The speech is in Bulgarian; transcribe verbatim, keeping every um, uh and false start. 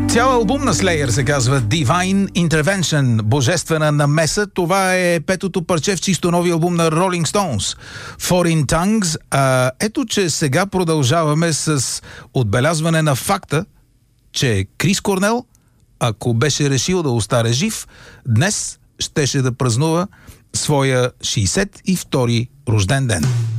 Цял албум на Slayer се казва Divine Intervention, божествена намеса. Това е петото парче в чисто нови албум на Rolling Stones, Foreign Tongues. А, ето, че сега продължаваме с отбелязване на факта, че Крис Корнел, ако беше решил да остане жив, днес щеше да празнува своя шейсет и втори рожден ден.